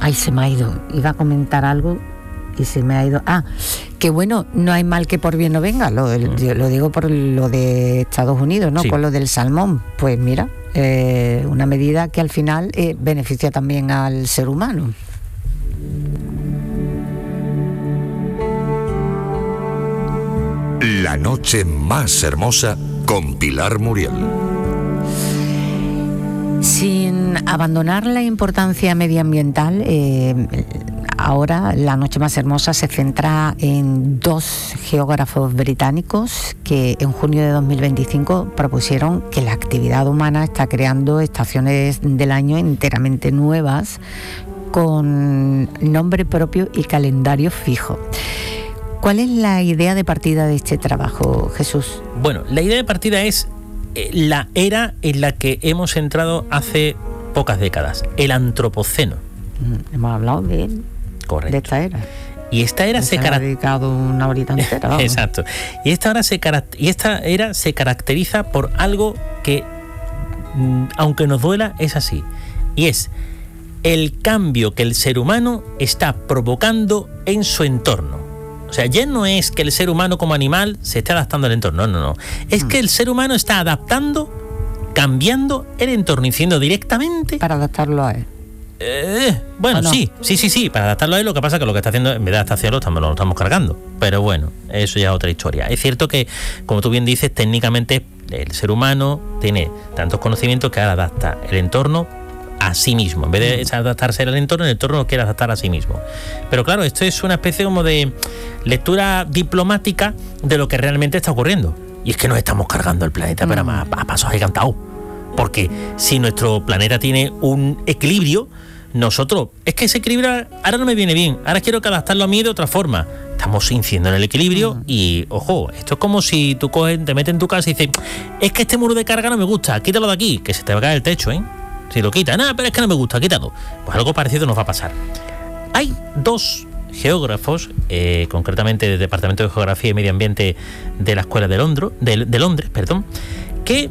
Ay, se me ha ido. Iba a comentar algo y se me ha ido. Que bueno, no hay mal que por bien no venga. Lo digo por lo de Estados Unidos, ¿no? Sí. Con lo del salmón. Pues mira, una medida que al final beneficia también al ser humano. La noche más hermosa con Pilar Muriel. Sin abandonar la importancia medioambiental, ahora la noche más hermosa se centra en dos geógrafos británicos que en junio de 2025 propusieron que la actividad humana está creando estaciones del año enteramente nuevas con nombre propio y calendario fijo. ¿Cuál es la idea de partida de este trabajo, Jesús? Bueno, la idea de partida es la era en la que hemos entrado hace pocas décadas, el antropoceno. Hemos hablado de él. Correcto. De esta era. Y esta era se ha dedicado una horita entera. Vamos. Exacto. Y esta era se caracteriza por algo que, aunque nos duela, es así. Y es el cambio que el ser humano está provocando en su entorno. O sea, ya no es que el ser humano como animal se esté adaptando al entorno, no. Es que el ser humano está adaptando, cambiando el entorno, diciendo directamente... Para adaptarlo a él. Bueno, no? Sí, para adaptarlo a él. Lo que pasa es que lo que está haciendo, en vez de adaptarlo, lo estamos cargando. Pero bueno, eso ya es otra historia. Es cierto que, como tú bien dices, técnicamente el ser humano tiene tantos conocimientos que ahora adapta el entorno a sí mismo. En vez de adaptarse al entorno, el entorno lo quiere adaptar a sí mismo. Pero claro, esto es una especie como de lectura diplomática de lo que realmente está ocurriendo. Y es que nos estamos cargando el planeta, pero a pasos agigantados. Porque si nuestro planeta tiene un equilibrio, nosotros... Es que ese equilibrio ahora no me viene bien. Ahora quiero que adaptarlo a mí de otra forma. Estamos incidiendo en el equilibrio y, ojo, esto es como si tú te metes en tu casa y dices, es que este muro de carga no me gusta, quítalo de aquí, que se te va a caer el techo, ¿eh? Si lo quita, pero es que no me gusta, quítalo. Pues algo parecido nos va a pasar. Hay dos geógrafos, concretamente del Departamento de Geografía y Medio Ambiente de la Escuela de Londres, que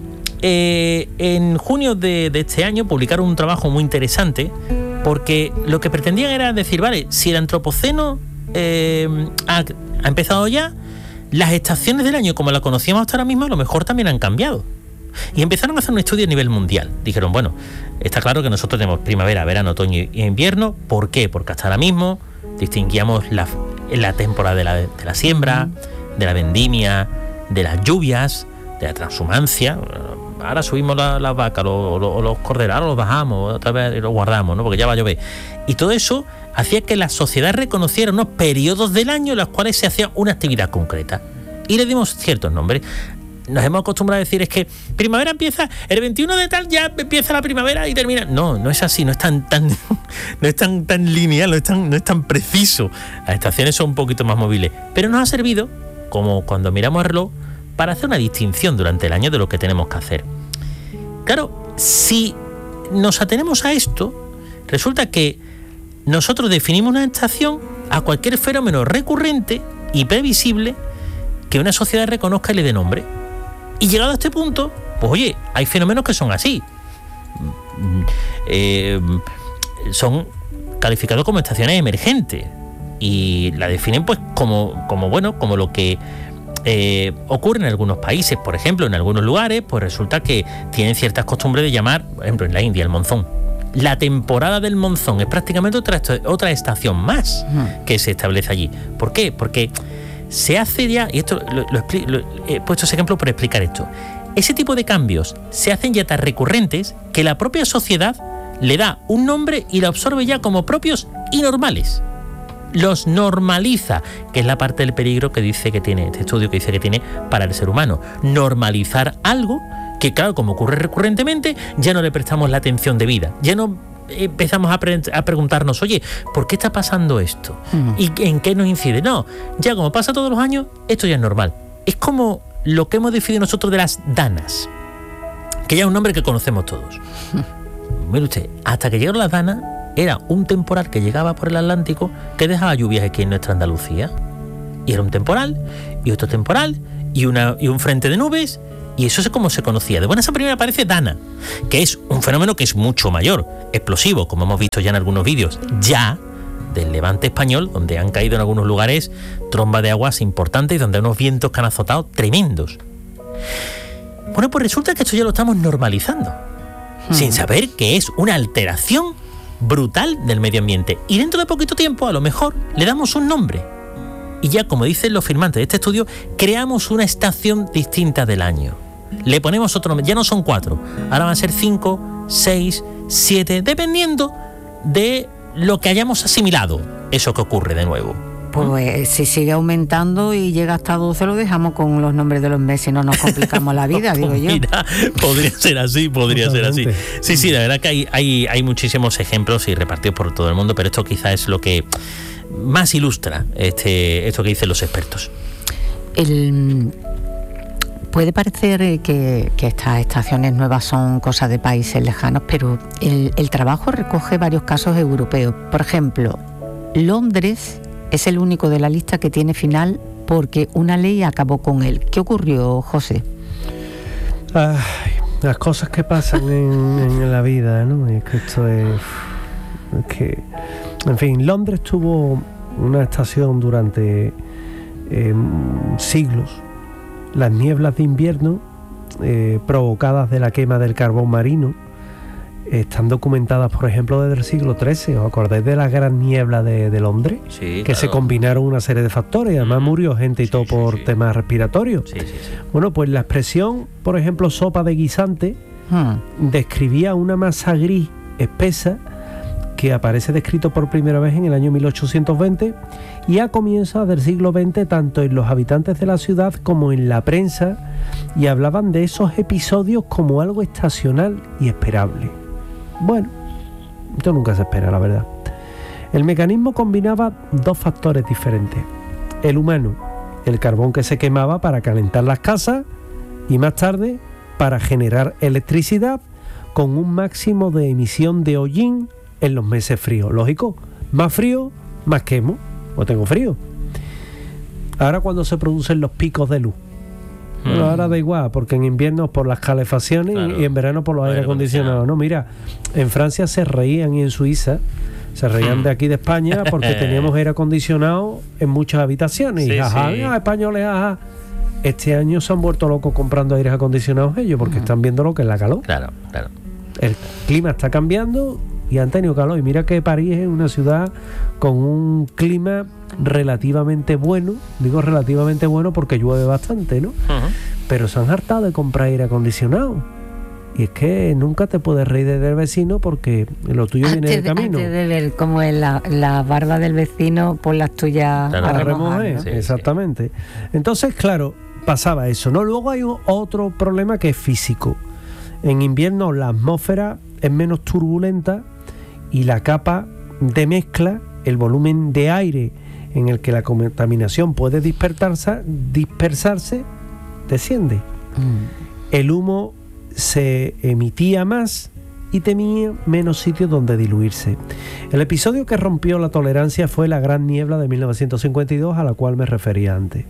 en junio de este año publicaron un trabajo muy interesante, porque lo que pretendían era decir, vale, si el antropoceno ha empezado ya, las estaciones del año como la conocíamos hasta ahora mismo a lo mejor también han cambiado. Y empezaron a hacer un estudio a nivel mundial. Dijeron, bueno, está claro que nosotros tenemos primavera, verano, otoño y invierno. ¿Por qué? Porque hasta ahora mismo distinguíamos la temporada de la siembra, de la vendimia, de las lluvias, de la transhumancia. Ahora subimos las vacas, los corderos, ahora los bajamos, otra vez los guardamos, ¿no? Porque ya va a llover. Y todo eso hacía que la sociedad reconociera unos periodos del año en los cuales se hacía una actividad concreta. Y le dimos ciertos nombres. Nos hemos acostumbrado a decir, es que primavera empieza, el 21 de tal ya empieza la primavera y termina. No es así, no es tan lineal, no es tan preciso. Las estaciones son un poquito más móviles. Pero nos ha servido, como cuando miramos el reloj, para hacer una distinción durante el año de lo que tenemos que hacer. Claro, si nos atenemos a esto, resulta que nosotros definimos una estación a cualquier fenómeno recurrente y previsible que una sociedad reconozca y le dé nombre. Y llegado a este punto, pues oye, hay fenómenos que son así. Son calificados como estaciones emergentes. Y la definen pues como lo que ocurre en algunos países. Por ejemplo, en algunos lugares, pues resulta que tienen ciertas costumbres de llamar, por ejemplo, en la India, el monzón. La temporada del monzón es prácticamente otra estación más que se establece allí. ¿Por qué? Porque se hace ya, y esto he puesto ese ejemplo por explicar esto, ese tipo de cambios se hacen ya tan recurrentes que la propia sociedad le da un nombre y lo absorbe ya como propios y normales. Los normaliza, que es la parte del peligro que dice que tiene este estudio, que dice que tiene para el ser humano. Normalizar algo que, claro, como ocurre recurrentemente, ya no le prestamos la atención debida, ya no empezamos a preguntarnos, oye, ¿por qué está pasando esto? ¿Y en qué nos incide? No, ya como pasa todos los años, esto ya es normal. Es como lo que hemos definido nosotros de las danas, que ya es un nombre que conocemos todos. Mire usted, hasta que llegaron las danas, era un temporal que llegaba por el Atlántico que dejaba lluvias aquí en nuestra Andalucía. Y era un temporal, y otro temporal, y un frente de nubes, Y eso es como se conocía. De buenas a primeras aparece Dana, que es un fenómeno que es mucho mayor, explosivo, como hemos visto ya en algunos vídeos, ya del levante español, donde han caído en algunos lugares trombas de aguas importantes y donde hay unos vientos que han azotado tremendos. Bueno, pues resulta que esto ya lo estamos normalizando, sin saber que es una alteración brutal del medio ambiente. Y dentro de poquito tiempo, a lo mejor, le damos un nombre. Y ya, como dicen los firmantes de este estudio, creamos una estación distinta del año. Le ponemos otro nombre, ya no son 4, ahora van a ser 5, 6, 7, dependiendo de lo que hayamos asimilado, eso que ocurre de nuevo. Pues si sigue aumentando y llega hasta 12, lo dejamos con los nombres de los meses y no nos complicamos la vida, digo yo. Mira, podría ser así. Sí, la verdad que hay muchísimos ejemplos y repartidos por todo el mundo, pero esto quizás es lo que más ilustra esto que dicen los expertos. Puede parecer que estas estaciones nuevas son cosas de países lejanos, pero el trabajo recoge varios casos europeos. Por ejemplo, Londres es el único de la lista que tiene final porque una ley acabó con él. ¿Qué ocurrió, José? Ay, las cosas que pasan en la vida, ¿no? Es que esto es que, en fin, Londres tuvo una estación durante siglos. Las nieblas de invierno provocadas de la quema del carbón marino están documentadas, por ejemplo, desde el siglo XIII. ¿Os acordáis de la gran niebla de Londres? Sí, que claro. Se combinaron una serie de factores, además murió gente y todo por temas respiratorios. Sí. Bueno, pues la expresión, por ejemplo, sopa de guisante, describía una masa gris espesa que aparece descrito por primera vez en el año 1820 y a comienzos del siglo XX, tanto en los habitantes de la ciudad como en la prensa, y hablaban de esos episodios como algo estacional y esperable. Bueno, esto nunca se espera, la verdad. El mecanismo combinaba dos factores diferentes. El humano, el carbón que se quemaba para calentar las casas y más tarde para generar electricidad con un máximo de emisión de hollín en los meses fríos. Lógico, más frío, más quemo. O tengo frío. Ahora cuando se producen los picos de luz. Bueno, ahora da igual, porque en invierno por las calefacciones, claro, y en verano por los aire acondicionados. No, mira, en Francia se reían y en Suiza se reían de aquí de España porque teníamos aire acondicionado en muchas habitaciones. Sí, y jaja, españoles, jaja. Este año se han vuelto locos comprando aires acondicionados ellos porque están viendo lo que es la calor. Claro. El clima está cambiando y han tenido calor. Y mira que París es una ciudad con un clima relativamente bueno. Digo relativamente bueno porque llueve bastante, ¿no? Pero se han hartado de comprar aire acondicionado. Y es que nunca te puedes reír del vecino porque lo tuyo viene de camino. Antes de ver cómo es la barba del vecino por las tuyas a remojar, ¿no? Exactamente. Entonces, claro, pasaba eso, ¿no? Luego hay otro problema que es físico. En invierno la atmósfera es menos turbulenta y la capa de mezcla, el volumen de aire en el que la contaminación puede dispersarse, desciende. El humo se emitía más y tenía menos sitios donde diluirse. El episodio que rompió la tolerancia fue la Gran Niebla de 1952, a la cual me refería antes.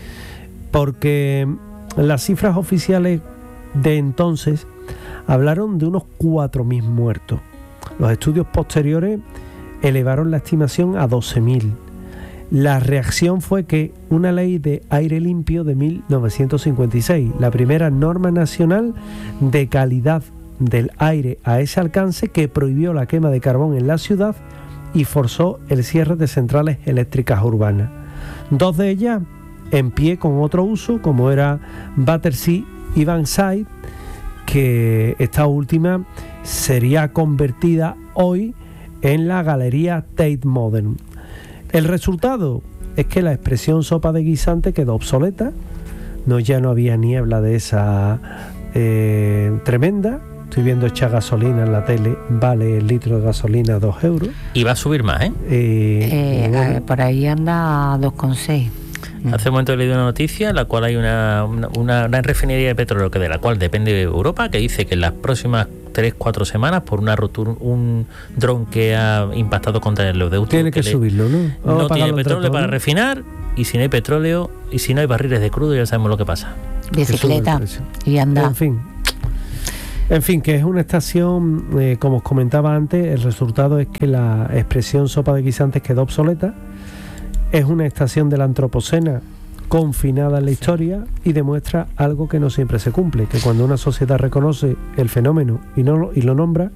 Porque las cifras oficiales de entonces hablaron de unos 4.000 muertos. Los estudios posteriores elevaron la estimación a 12.000. La reacción fue que una ley de aire limpio de 1956, la primera norma nacional de calidad del aire a ese alcance, que prohibió la quema de carbón en la ciudad y forzó el cierre de centrales eléctricas urbanas. 2 de ellas en pie con otro uso, como era Battersea y Bankside, que esta última sería convertida hoy en la Galería Tate Modern. El resultado es que la expresión sopa de guisante quedó obsoleta, ya no había niebla de esa tremenda. Estoy viendo echar gasolina en la tele, vale el litro de gasolina 2 euros. Y va a subir más, bueno, por ahí anda 2,6. Hace un momento he leído una noticia en la cual hay una refinería de petróleo de la cual depende Europa, que dice que en las próximas 3-4 semanas, por una rotura, un dron que ha impactado contra el oleoducto, tiene que subirlo, ¿no? No tiene petróleo para refinar, y si no hay petróleo y si no hay barriles de crudo, ya sabemos lo que pasa. bicicleta y anda. En fin, que es una estación, como os comentaba antes, el resultado es que la expresión sopa de guisantes quedó obsoleta. Es una estación de la antropocena confinada en la historia y demuestra algo que no siempre se cumple, que cuando una sociedad reconoce el fenómeno y lo nombra,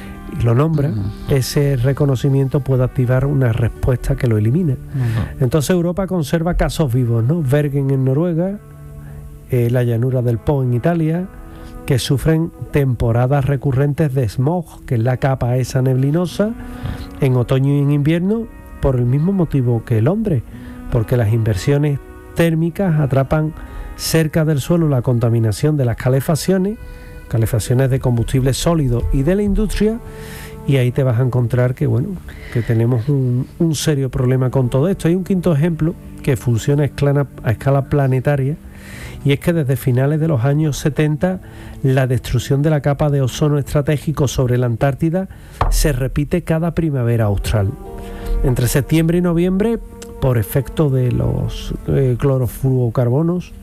ese reconocimiento puede activar una respuesta que lo elimina. Entonces Europa conserva casos vivos, ¿no? Bergen en Noruega, la llanura del Po en Italia, que sufren temporadas recurrentes de smog, que es la capa esa neblinosa, en otoño y en invierno, por el mismo motivo que Londres, porque las inversiones térmicas atrapan cerca del suelo la contaminación de las calefacciones de combustibles sólidos y de la industria, y ahí te vas a encontrar que tenemos un serio problema con todo esto. Hay un quinto ejemplo que funciona a escala planetaria, y es que desde finales de los años 70 la destrucción de la capa de ozono estratégico sobre la Antártida se repite cada primavera austral. Entre septiembre y noviembre, por efecto de los clorofluorocarbonos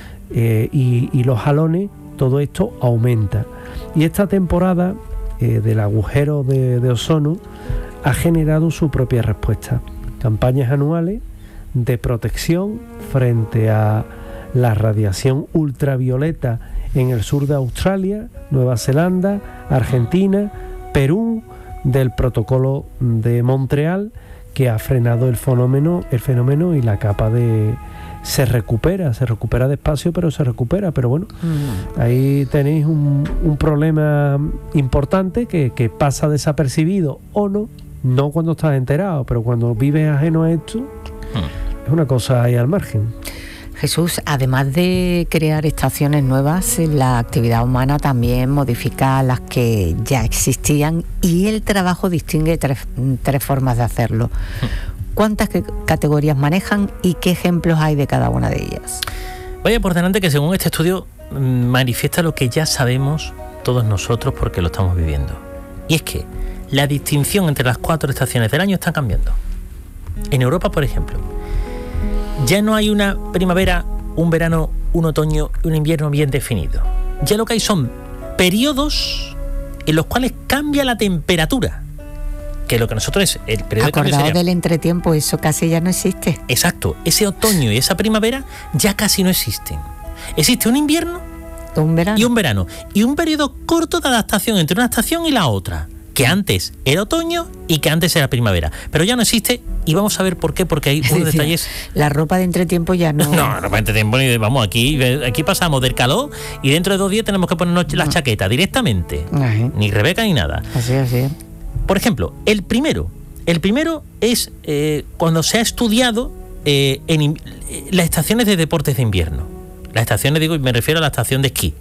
y los halones, todo esto aumenta. Y esta temporada del agujero de ozono ha generado su propia respuesta. Campañas anuales de protección frente a la radiación ultravioleta en el sur de Australia, Nueva Zelanda, Argentina, Perú, del protocolo de Montreal, que ha frenado el fenómeno y la capa se recupera despacio, pero se recupera. Pero bueno, ahí tenéis un problema importante que pasa desapercibido o no cuando estás enterado, pero cuando vives ajeno a esto, es una cosa ahí al margen. Jesús, además de crear estaciones nuevas, la actividad humana también modifica las que ya existían, y el trabajo distingue tres formas de hacerlo. ¿Cuántas categorías manejan y qué ejemplos hay de cada una de ellas? Vaya por delante que según este estudio manifiesta lo que ya sabemos todos nosotros porque lo estamos viviendo. Y es que la distinción entre las 4 estaciones del año está cambiando. En Europa, por ejemplo, ya no hay una primavera, un verano, un otoño y un invierno bien definido. Ya lo que hay son periodos en los cuales cambia la temperatura, que lo que nosotros es el periodo de cambio sería... del entretiempo, eso casi ya no existe. Exacto, ese otoño y esa primavera ya casi no existen. Existe un invierno y un verano, y un periodo corto de adaptación entre una estación y la otra, que antes era otoño y que antes era primavera, pero ya no existe, y vamos a ver por qué, porque hay unos detalles. La ropa de entretiempo ya no... No, ropa de entretiempo, vamos, aquí pasamos del calor y dentro de 2 días tenemos que ponernos la chaqueta directamente. Ni Rebeca ni nada. Así. Por ejemplo, el primero es cuando se ha estudiado las estaciones de deportes de invierno. Las estaciones, me refiero a la estación de esquí.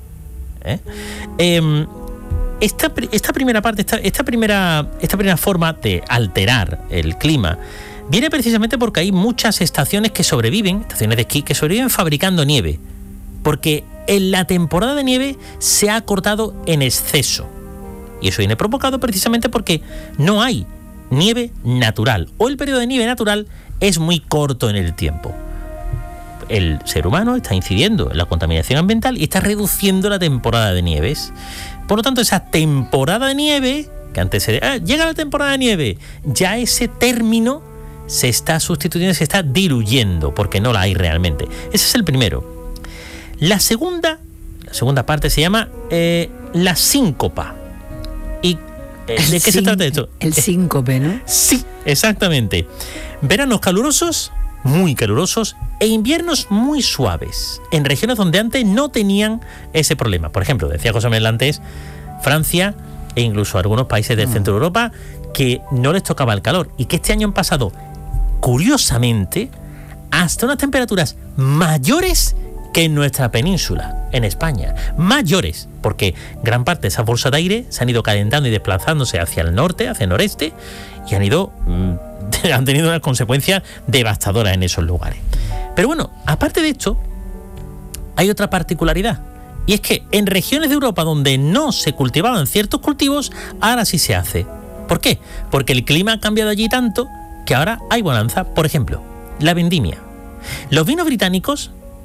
Esta primera parte, esta primera forma de alterar el clima viene precisamente porque hay muchas estaciones estaciones de esquí que sobreviven fabricando nieve, porque en la temporada de nieve se ha cortado en exceso, y eso viene provocado precisamente porque no hay nieve natural, o el periodo de nieve natural es muy corto en el tiempo. El ser humano está incidiendo en la contaminación ambiental y está reduciendo la temporada de nieves. Por lo tanto, esa temporada de nieve, que antes llega la temporada de nieve, ya ese término se está sustituyendo, se está diluyendo, porque no la hay realmente. Ese es el primero. La segunda parte se llama la síncopa. ¿Y de qué se trata esto? El síncope, ¿no? Sí, exactamente. Veranos calurosos, muy calurosos, e inviernos muy suaves, en regiones donde antes no tenían ese problema. Por ejemplo, decía José Manuel antes, Francia e incluso algunos países del centro de Europa, que no les tocaba el calor, y que este año han pasado, curiosamente, hasta unas temperaturas mayores que en nuestra península, en España. Mayores, porque gran parte de esas bolsas de aire se han ido calentando y desplazándose hacia el norte, hacia el noreste, y han tenido unas consecuencias devastadoras en esos lugares. Pero bueno, aparte de esto, hay otra particularidad, y es que en regiones de Europa donde no se cultivaban ciertos cultivos, ahora sí se hace. ¿Por qué? Porque el clima ha cambiado allí tanto que ahora hay bonanza. Por ejemplo, la vendimia. Los vinos británicos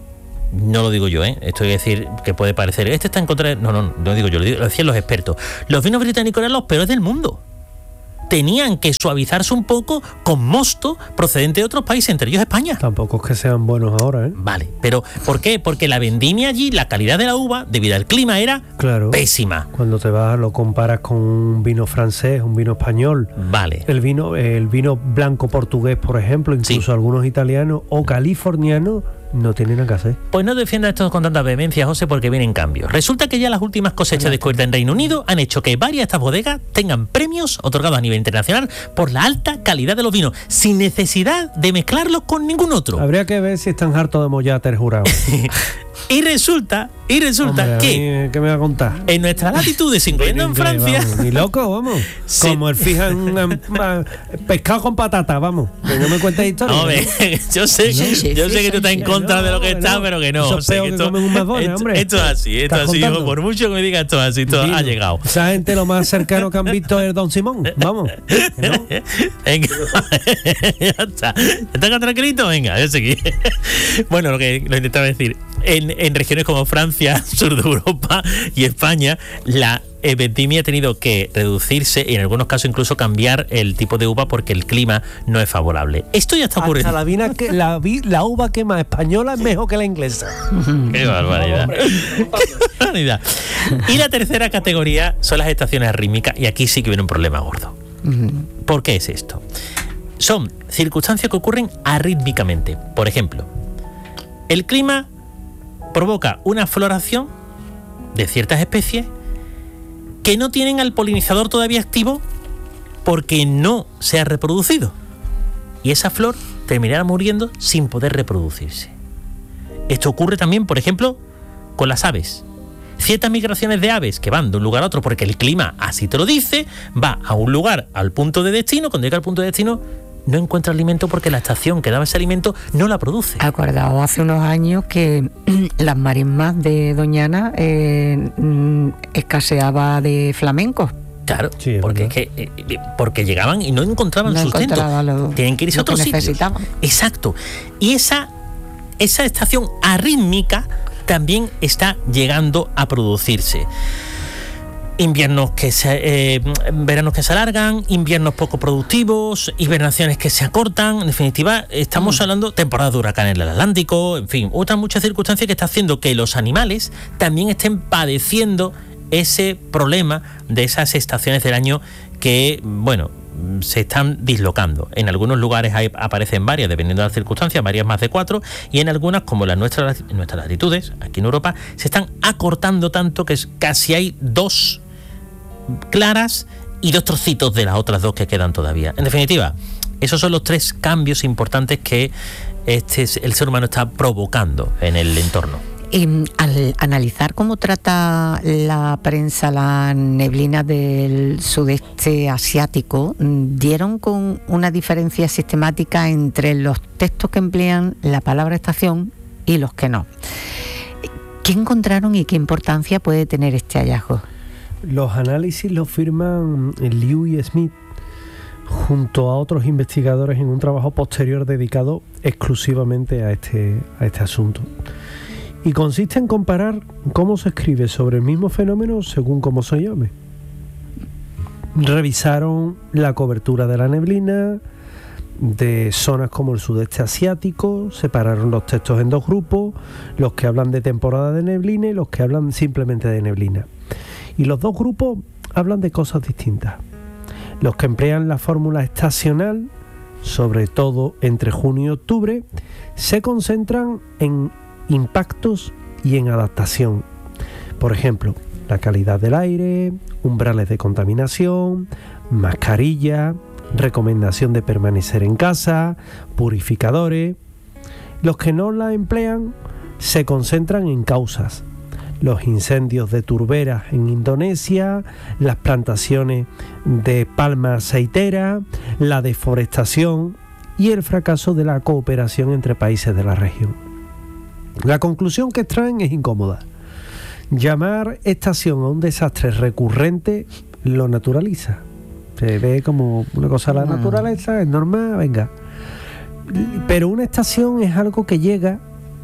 no lo digo yo, esto es decir, que puede parecer, este está en contra de... No digo yo, lo decían los expertos. Los vinos británicos eran los peores del mundo. Tenían que suavizarse un poco con mosto procedente de otros países, entre ellos España. Tampoco es que sean buenos ahora, ¿eh? Vale, pero ¿por qué? Porque la vendimia allí, la calidad de la uva, debido al clima, era pésima. Cuando te vas, lo comparas con un vino francés, un vino español. Vale. El vino blanco portugués, por ejemplo, incluso algunos italianos o californianos, no tienen nada que hacer. Pues no defiendas esto con tanta vehemencia, José, porque vienen cambios. Resulta que ya las últimas cosechas descubiertas en Reino Unido han hecho que varias de estas bodegas tengan premios otorgados a nivel internacional por la alta calidad de los vinos, sin necesidad de mezclarlos con ningún otro. Habría que ver si están hartos de mollater jurado. Y resulta Hombre, ¿qué me va a contar? En nuestras latitudes, incluyendo en Francia... Vamos, ni loco, vamos. Como el fijan pescado con patata, vamos. Que no me cuentes historias. Hombre, yo sé que tú estás en contra de lo que está, pero que no. Eso es peor que comen un McDonald's, hombre. Esto es así, hijo, por mucho que me digas esto es así, esto ha llegado. Esa gente lo más cercano que han visto es Don Simón, vamos. ¿No? Venga, ya está. ¿Estás tranquilito? Venga, yo seguí. Bueno, lo intentaba decir, en regiones como Francia, sur de Europa y España, la vendimia ha tenido que reducirse y en algunos casos incluso cambiar el tipo de uva porque el clima no es favorable. Esto ya está ocurriendo. La uva quema española es mejor que la inglesa. ¡Qué barbaridad! ¡Qué barbaridad! Y la tercera categoría son las estaciones rítmicas, y aquí sí que viene un problema gordo. ¿Por qué es esto? Son circunstancias que ocurren arrítmicamente. Por ejemplo, el clima provoca una floración de ciertas especies que no tienen al polinizador todavía activo porque no se ha reproducido. Y esa flor terminará muriendo sin poder reproducirse. Esto ocurre también, por ejemplo, con las aves. Ciertas migraciones de aves que van de un lugar a otro porque el clima así te lo dice, va a un lugar, al punto de destino, cuando llega al punto de destino no encuentra alimento porque la estación que daba ese alimento no la produce. Acordado hace unos años que las marismas de Doñana escaseaba de flamencos. Claro, sí, porque llegaban y no encontraban sustento. Tienen que irse a otros sitios. Exacto. Y esa estación arrítmica también está llegando a producirse. Veranos que se alargan, inviernos poco productivos, hibernaciones que se acortan. En definitiva, estamos hablando de temporadas de huracanes en el Atlántico, en fin, otras muchas circunstancias que está haciendo que los animales también estén padeciendo ese problema de esas estaciones del año que, bueno, se están dislocando. En algunos lugares aparecen varias, dependiendo de las circunstancias, varias más de 4, y en algunas, como en nuestras latitudes, aquí en Europa, se están acortando tanto que casi hay 2 claras y 2 trocitos de las otras 2 que quedan todavía. En definitiva, esos son los 3 cambios importantes que el ser humano está provocando en el entorno. Y al analizar cómo trata la prensa la neblina del sudeste asiático, dieron con una diferencia sistemática entre los textos que emplean la palabra estación y los que no. ¿Qué encontraron y qué importancia puede tener este hallazgo? Los análisis los firman Liu y Smith junto a otros investigadores en un trabajo posterior dedicado exclusivamente a este asunto. Y consiste en comparar cómo se escribe sobre el mismo fenómeno según cómo se llame. Revisaron la cobertura de la neblina de zonas como el sudeste asiático, separaron los textos en 2 grupos, los que hablan de temporada de neblina y los que hablan simplemente de neblina. Y los 2 grupos hablan de cosas distintas. Los que emplean la fórmula estacional, sobre todo entre junio y octubre, se concentran en impactos y en adaptación. Por ejemplo, la calidad del aire, umbrales de contaminación, mascarilla, recomendación de permanecer en casa, purificadores. Los que no la emplean se concentran en causas. Los incendios de turberas en Indonesia, las plantaciones de palma aceitera, la deforestación y el fracaso de la cooperación entre países de la región. La conclusión que extraen es incómoda. Llamar estación a un desastre recurrente lo naturaliza. Se ve como una cosa de la naturaleza, es normal, venga. Pero una estación es algo que llega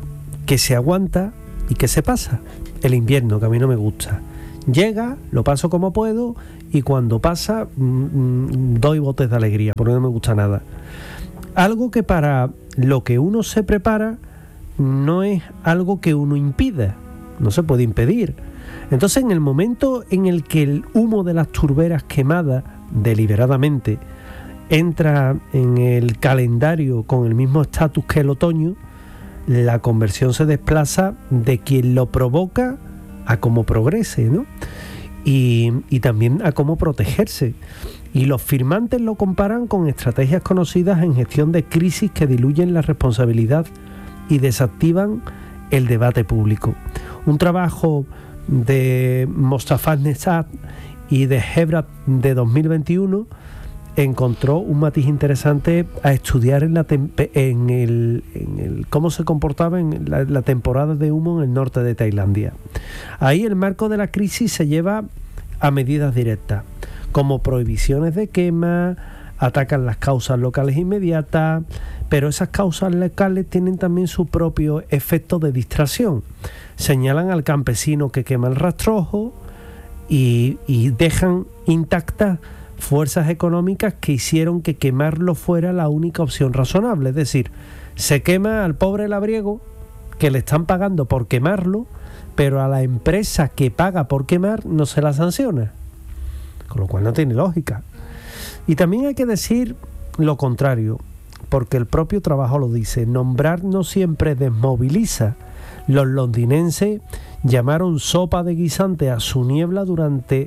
que se aguanta y que se pasa. El invierno, que a mí no me gusta. Llega, lo paso como puedo y cuando pasa doy botes de alegría porque no me gusta nada. Algo que para lo que uno se prepara no es algo que uno impida, no se puede impedir. Entonces, en el momento en el que el humo de las turberas quemadas deliberadamente entra en el calendario con el mismo estatus que el otoño, la conversión se desplaza de quien lo provoca a cómo progrese, ¿no? Y también a cómo protegerse. Y los firmantes lo comparan con estrategias conocidas en gestión de crisis que diluyen la responsabilidad y desactivan el debate público. Un trabajo de Mostafa Nesat y de Hebrat de 2021 encontró un matiz interesante a estudiar en el cómo se comportaba en la temporada de humo en el norte de Tailandia. Ahí el marco de la crisis se lleva a medidas directas, como prohibiciones de quema, atacan las causas locales inmediatas, pero esas causas locales tienen también su propio efecto de distracción. Señalan al campesino que quema el rastrojo y dejan intactas fuerzas económicas que hicieron que quemarlo fuera la única opción razonable. Es decir, se quema al pobre labriego que le están pagando por quemarlo, pero a la empresa que paga por quemar no se la sanciona, con lo cual no tiene lógica. Y también hay que decir lo contrario, porque el propio trabajo lo dice: nombrar no siempre desmoviliza. Los londinenses llamaron sopa de guisante a su niebla durante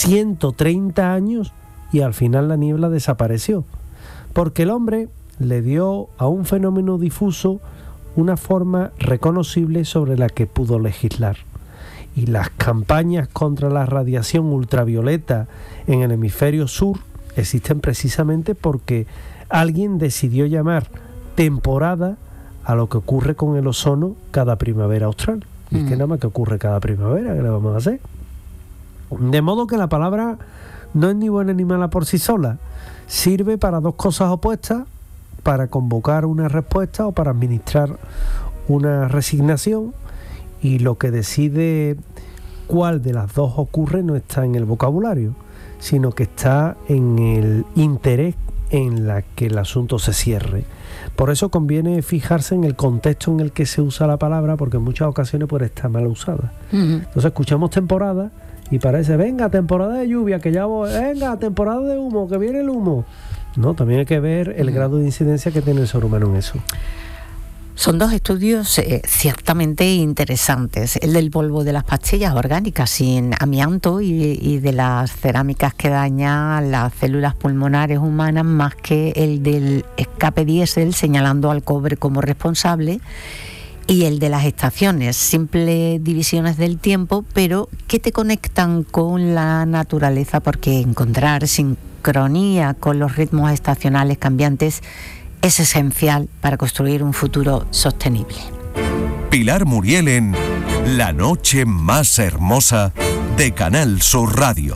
130 años y al final la niebla desapareció, porque el hombre le dio a un fenómeno difuso una forma reconocible sobre la que pudo legislar. Y las campañas contra la radiación ultravioleta en el hemisferio sur existen precisamente porque alguien decidió llamar temporada a lo que ocurre con el ozono cada primavera austral. Y es que nada más que ocurre cada primavera, ¿qué le vamos a hacer? De modo que la palabra no es ni buena ni mala por sí sola. Sirve para dos cosas opuestas: para convocar una respuesta o para administrar una resignación, y lo que decide cuál de las dos ocurre no está en el vocabulario, sino que está en el interés en la que el asunto se cierre. Por eso conviene fijarse en el contexto en el que se usa la palabra, porque en muchas ocasiones puede estar mal usada. Entonces escuchamos temporada y parece, venga, temporada de lluvia, que ya voy, venga, temporada de humo, que viene el humo. No, también hay que ver el grado de incidencia que tiene el ser humano en eso. Son dos estudios ciertamente interesantes. El del polvo de las pastillas orgánicas sin amianto y de las cerámicas que dañan las células pulmonares humanas, más que el del escape diésel señalando al cobre como responsable, y el de las estaciones, simples divisiones del tiempo, pero que te conectan con la naturaleza, porque encontrar sincronía con los ritmos estacionales cambiantes es esencial para construir un futuro sostenible. Pilar Muriel en La Noche Más Hermosa de Canal Sur Radio.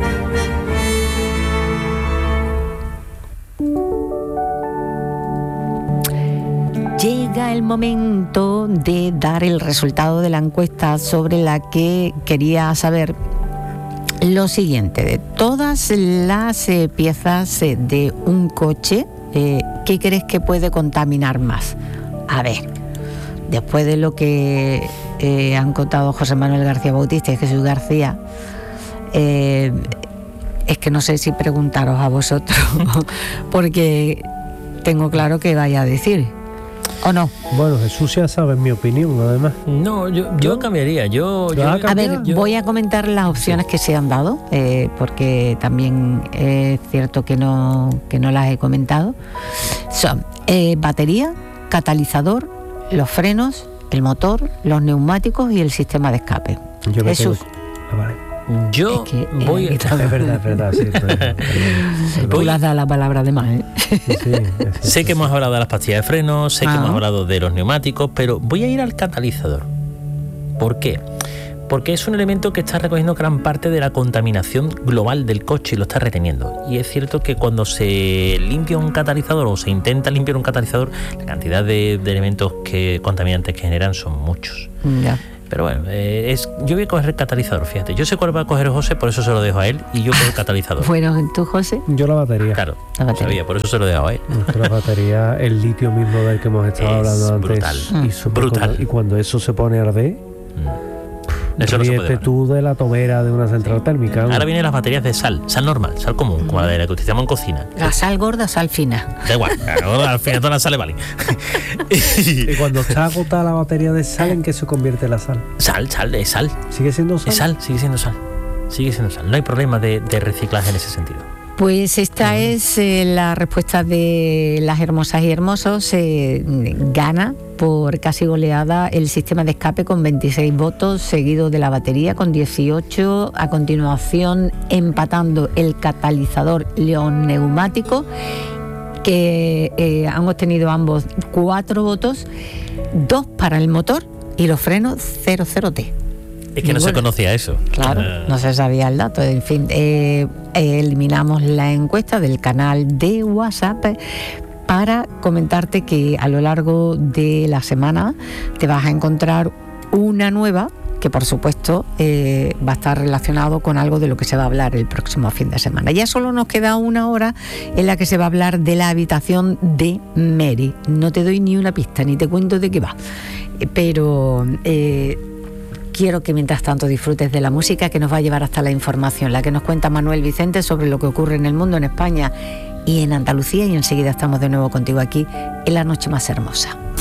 Llega el momento de dar el resultado de la encuesta sobre la que quería saber lo siguiente: de todas las piezas de un coche, ¿qué crees que puede contaminar más? A ver, después de lo que han contado José Manuel García Bautista y Jesús García, es que no sé si preguntaros a vosotros, porque tengo claro que vaya a decir, ¿o no? Bueno, Jesús ya sabe mi opinión, además. No, yo cambiaría. A ver, voy a comentar las opciones que se han dado, porque también es cierto que no las he comentado. Son batería, catalizador, los frenos, el motor, los neumáticos y el sistema de escape. Jesús. Vale. Yo voy... Es verdad, sí. Tú le has dado la palabra de más, ¿eh? Sí, sé que hemos hablado de las pastillas de freno, sé que hemos hablado de los neumáticos, pero voy a ir al catalizador. ¿Por qué? porque es un elemento que está recogiendo gran parte de la contaminación global del coche y lo está reteniendo. Y es cierto que cuando se limpia un catalizador o se intenta limpiar un catalizador, la cantidad de elementos contaminantes que generan son muchos. Ya. Pero bueno, yo voy a coger el catalizador, fíjate. Yo sé cuál va a coger José, por eso se lo dejo a él, y yo cojo el catalizador. Bueno, ¿tú, José? Yo la batería. Claro, La batería. sabía, por eso se lo dejo a él. La batería, el litio mismo del que hemos estado hablando brutal, antes. brutal. Y cuando eso se pone a arder, Eso no se puede ríete tú de la tomera de una central térmica. Ahora vienen las baterías de sal normal, sal común, como la de la que utilizamos en cocina. La sal gorda, sal fina. Da igual, al final todas las sales valen. Y cuando está agotada la batería de sal, ¿en qué se convierte la sal? Sal. ¿Sigue siendo sal? Es sal, sigue siendo sal. No hay problema de reciclaje en ese sentido. Pues esta es la respuesta de las hermosas y hermosos. Gana por casi goleada el sistema de escape con 26 votos, seguido de la batería con 18. A continuación, empatando el catalizador León neumático, que han obtenido ambos 4 votos, 2 para el motor y los frenos 00T. Es que no se conocía eso. Claro, no se sabía el dato. En fin, eliminamos la encuesta del canal de WhatsApp para comentarte que a lo largo de la semana te vas a encontrar una nueva que, por supuesto, va a estar relacionado con algo de lo que se va a hablar el próximo fin de semana. Ya solo nos queda una hora en la que se va a hablar de la habitación de Mary. No te doy ni una pista, ni te cuento de qué va. Pero quiero que mientras tanto disfrutes de la música que nos va a llevar hasta la información, la que nos cuenta Manuel Vicente sobre lo que ocurre en el mundo, en España y en Andalucía, y enseguida estamos de nuevo contigo aquí en La Noche Más Hermosa.